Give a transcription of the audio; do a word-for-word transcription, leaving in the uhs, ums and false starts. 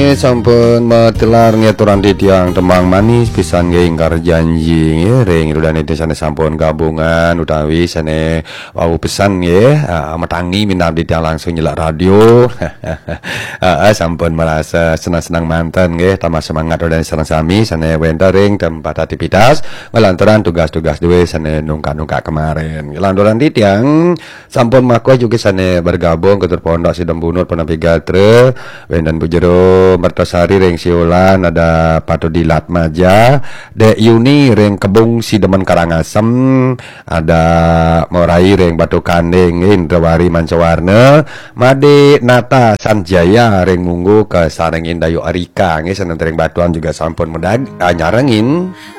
Sampun matelar ngaturan di tiang temang manis pisan nggih ingkar janji nggih ring rudane desane sampun gabungan utawi sane wau pesan nggih uh, metangi minam di tiang langsung nyelak radio. uh, sampun merasa senang-senang mantan nggih tambah semangat rudane sareng sami sane wentering tempat aktivitas ngelantaran tugas-tugas dhewe sane nungka-nungka kemarin. Lantaran di tiang sampun makwa juga sane bergabung ke pondok Sidembunut Penapi Gatre wendan bujero Mertasari ring Siulan ada Patu Dilat Maja Dek Yuni ring Kebung Sidemen Karangasem ada Morai ring Batu Kanding Indrawari Mancawarna Made Nata Sanjaya ring Munggu ke Sarengin Dayu Arika nggih santen ring Batuan juga sampun medag nyarengin